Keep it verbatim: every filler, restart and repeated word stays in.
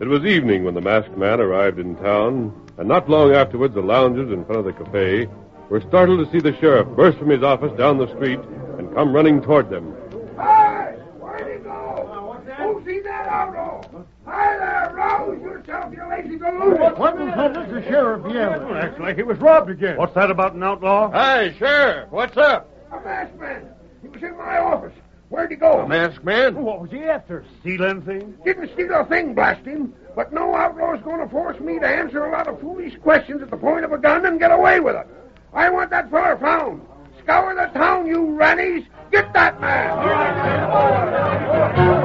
It was evening when the masked man arrived in town, and not long afterwards the loungers in front of the cafe were startled to see the sheriff burst from his office down the street and come running toward them. Hey! Where'd he go? Who see that outlaw? Hi there, rouse yourself, you lazy galoot! What in hell does the sheriff yell? Well, acts like he was robbed again. What's that about an outlaw? Hey, Sheriff, what's up? A masked man. He was in my office. Where'd he go? A masked man? What was he after? Steal anything? Didn't steal a thing, blast him. But no outlaw's going to force me to answer a lot of foolish questions at the point of a gun and get away with it. I want that feller found. Scour the town, you rannies. Get that man!